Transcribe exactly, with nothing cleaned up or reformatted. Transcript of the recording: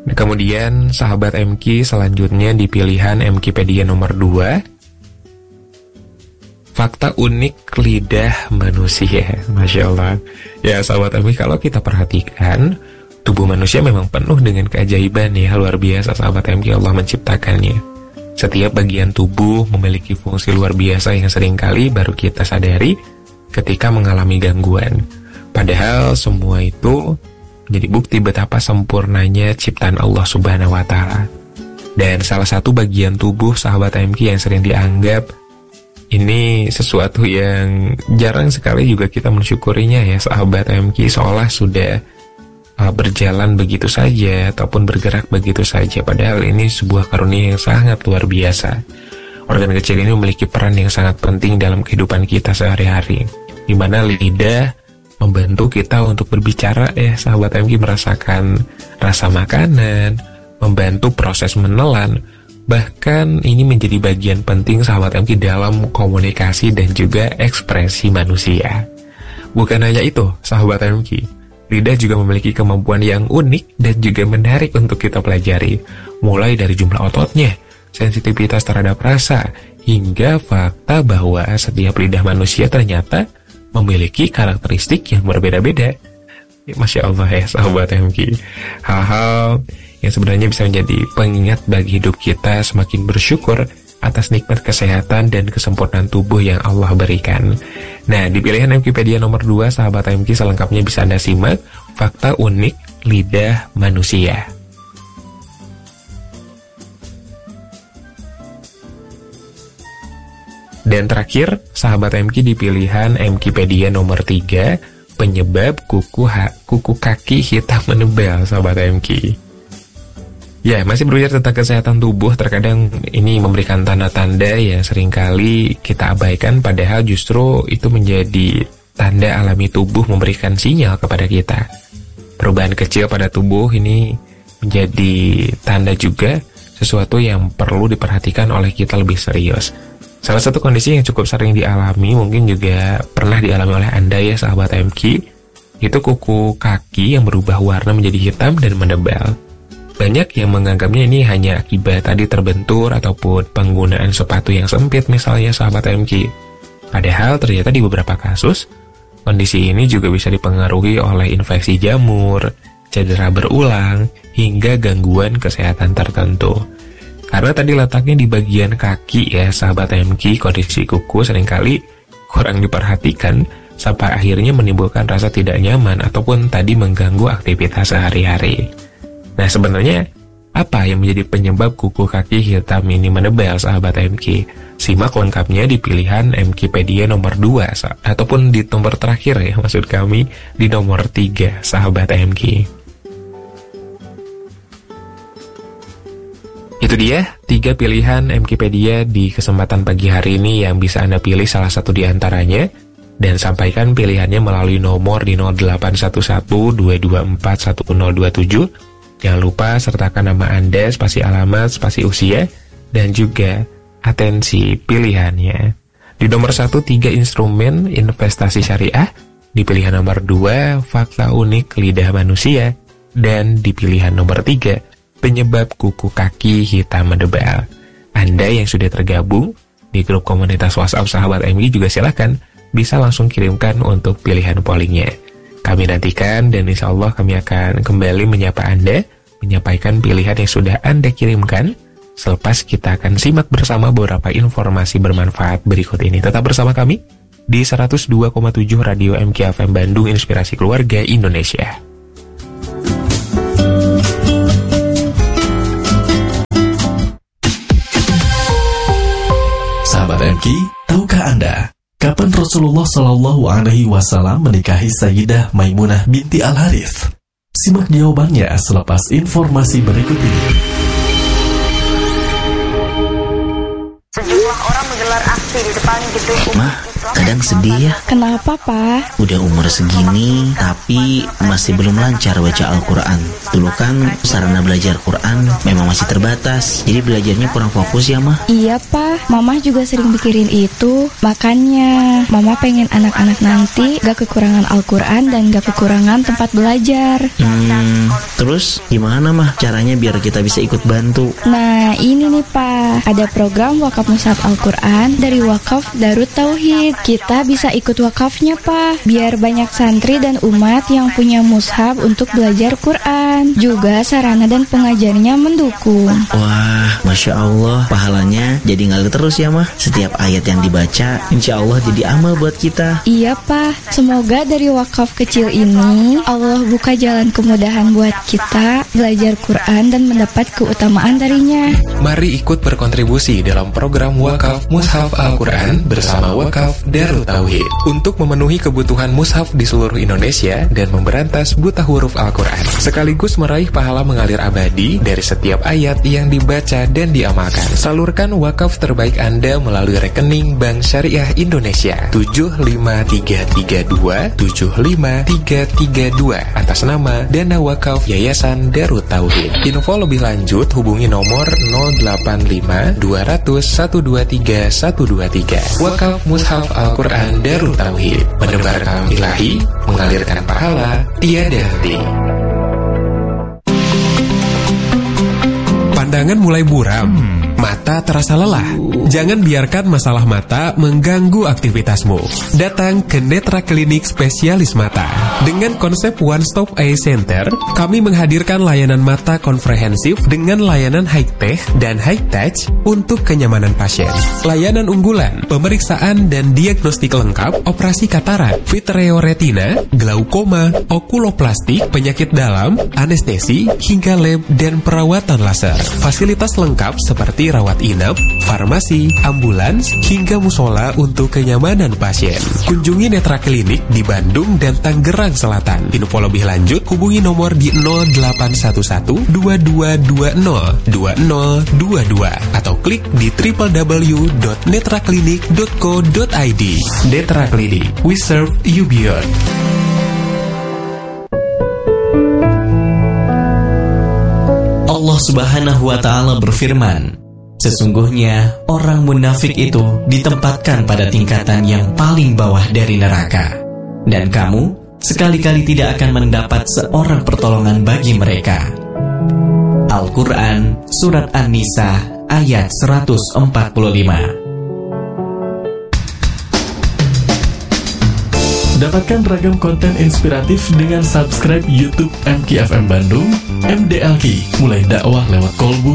Kemudian sahabat M Q selanjutnya di pilihan Mkipedia nomor dua, fakta unik lidah manusia. Masya Allah. Ya sahabat M Q, kalau kita perhatikan, tubuh manusia memang penuh dengan keajaiban ya. Luar biasa sahabat M Q, Allah menciptakannya. Setiap bagian tubuh memiliki fungsi luar biasa yang seringkali baru kita sadari ketika mengalami gangguan. Padahal semua itu menjadi bukti betapa sempurnanya ciptaan Allah Subhanahu wa Ta'ala. Dan salah satu bagian tubuh sahabat M Q yang sering dianggap ini sesuatu yang jarang sekali juga kita mensyukurinya ya sahabat M Q, seolah sudah uh, berjalan begitu saja ataupun bergerak begitu saja. Padahal ini sebuah karunia yang sangat luar biasa. Organ kecil ini memiliki peran yang sangat penting dalam kehidupan kita sehari-hari, di mana lidah membantu kita untuk berbicara ya sahabat M Q, merasakan rasa makanan, membantu proses menelan. Bahkan ini menjadi bagian penting sahabat M Q dalam komunikasi dan juga ekspresi manusia. Bukan hanya itu sahabat M Q, lidah juga memiliki kemampuan yang unik dan juga menarik untuk kita pelajari. Mulai dari jumlah ototnya, sensitivitas terhadap rasa, hingga fakta bahwa setiap lidah manusia ternyata memiliki karakteristik yang berbeda-beda. Masya Allah ya sahabat M Q. Hal-hal yang sebenarnya bisa menjadi pengingat bagi hidup kita semakin bersyukur atas nikmat kesehatan dan kesempurnaan tubuh yang Allah berikan. Nah, di pilihan Mkipedia nomor dua sahabat M Q selengkapnya bisa Anda simak fakta unik lidah manusia. Dan terakhir, sahabat M Q di pilihan Mkipedia nomor tiga, penyebab kuku, ha, kuku kaki hitam menebal, sahabat M Q. Ya, masih berbicara tentang kesehatan tubuh, terkadang ini memberikan tanda-tanda yang seringkali kita abaikan, padahal justru itu menjadi tanda alami tubuh memberikan sinyal kepada kita. Perubahan kecil pada tubuh ini menjadi tanda juga sesuatu yang perlu diperhatikan oleh kita lebih serius. Salah satu kondisi yang cukup sering dialami, mungkin juga pernah dialami oleh Anda ya sahabat M Q, itu kuku kaki yang berubah warna menjadi hitam dan menebal. Banyak yang menganggapnya ini hanya akibat tadi terbentur ataupun penggunaan sepatu yang sempit misalnya sahabat M Q. Padahal ternyata di beberapa kasus, kondisi ini juga bisa dipengaruhi oleh infeksi jamur, cedera berulang, hingga gangguan kesehatan tertentu. Karena tadi letaknya di bagian kaki ya sahabat M Q, kondisi kuku seringkali kurang diperhatikan sampai akhirnya menimbulkan rasa tidak nyaman ataupun tadi mengganggu aktivitas sehari-hari. Nah sebenarnya apa yang menjadi penyebab kuku kaki hitam ini menebal sahabat M Q? Simak lengkapnya di pilihan Mkipedia nomor dua ataupun di nomor terakhir ya maksud kami di nomor tiga sahabat M Q. Itu dia, tiga pilihan Mkipedia di kesempatan pagi hari ini yang bisa Anda pilih salah satu di antaranya dan sampaikan pilihannya melalui nomor di nol delapan satu satu dua dua empat satu nol dua tujuh. Jangan lupa sertakan nama Anda, spasi alamat, spasi usia, dan juga atensi pilihannya. Di nomor satu, tiga instrumen investasi syariah. Di pilihan nomor dua, fakta unik lidah manusia. Dan di pilihan nomor tiga, penyebab kuku kaki hitam menebal. Anda yang sudah tergabung di grup komunitas WhatsApp sahabat M Q juga silakan bisa langsung kirimkan untuk pilihan pollingnya. Kami nantikan dan insya Allah kami akan kembali menyapa Anda, menyampaikan pilihan yang sudah Anda kirimkan. Selepas kita akan simak bersama beberapa informasi bermanfaat berikut ini. Tetap bersama kami di seratus dua koma tujuh Radio M Q F M Bandung, Inspirasi Keluarga Indonesia. Sahabat M Q, tahukah Anda kapan Rasulullah Shallallahu Alaihi Wasallam menikahi Sayyidah Maimunah binti Al Harith? Simak jawabannya selepas informasi berikut ini. Sejumlah orang menggelar aksi di depan gedung Mah, kadang sedih ya. Kenapa, Pak? Udah umur segini, tapi masih belum lancar baca Al-Quran. Dulu kan sarana belajar Quran memang masih terbatas, jadi belajarnya kurang fokus ya, Mah. Iya, Pak. Mama juga sering mikirin itu. Makanya, Mama pengen anak-anak nanti gak kekurangan Al-Quran dan gak kekurangan tempat belajar. Hmm, Terus gimana mah caranya biar kita bisa ikut bantu? Nah ini nih Pak, ada program wakaf mushaf Al-Quran dari Wakaf Darut Tauhid. Kita bisa ikut wakafnya Pak, biar banyak santri dan umat yang punya mushaf untuk belajar Quran. Juga sarana dan pengajarnya mendukung. Wah, Masya Allah, pahalanya jadi ngalir terus ya mah. Setiap ayat yang dibaca insya Allah jadi amal buat kita. Iya Pak, semoga dari wakaf kecil ini Allah buka jalan kemudahan buat kita belajar Quran dan mendapat keutamaan darinya. Mari ikut berkontribusi dalam program wakaf mushaf Al-Quran bersama Wakaf Darut Tauhid untuk memenuhi kebutuhan mushaf di seluruh Indonesia dan memberantas buta huruf Al-Quran, sekaligus meraih pahala mengalir abadi dari setiap ayat yang dibaca dan diamalkan. Salurkan wakaf terbaik Anda melalui rekening Bank Syariah Indonesia tujuh lima tiga tiga dua tujuh lima tiga tiga dua atas nama Dana Wakaf Yayasan Darut Tauhid. Info lebih lanjut hubungi nomor nol delapan lima dua nol nol satu dua tiga satu dua tiga. Wakaf Mushaf Al-Quran Darut Tauhid, menebar kalam ilahi, mengalirkan pahala tiada henti. Pandangan mulai buram, mata terasa lelah. Jangan biarkan masalah mata mengganggu aktivitasmu. Datang ke Netra Klinik Spesialis Mata. Dengan konsep One Stop Eye Center, kami menghadirkan layanan mata komprehensif dengan layanan high-tech dan high-touch untuk kenyamanan pasien. Layanan unggulan, pemeriksaan dan diagnostik lengkap, operasi katarak, vitreoretina, glaukoma, okuloplastik, penyakit dalam, anestesi, hingga lab dan perawatan laser. Fasilitas lengkap seperti rawat inap, farmasi, ambulans, hingga musola untuk kenyamanan pasien. Kunjungi Netra Klinik di Bandung dan Tangerang Selatan. Info lebih lanjut hubungi nomor di nol delapan satu satu dua dua dua nol dua nol dua dua atau klik di w w w dot netra klinik dot co dot i d. Netra Klinik, we serve you beyond. Allah Subhanahu wa Ta'ala berfirman, sesungguhnya orang munafik itu ditempatkan pada tingkatan yang paling bawah dari neraka, dan kamu sekali-kali tidak akan mendapat seorang pertolongan bagi mereka. Al-Quran Surat An-Nisa ayat seratus empat puluh lima. Dapatkan ragam konten inspiratif dengan subscribe YouTube M K F M Bandung, M D L Q, mulai dakwah lewat kolbu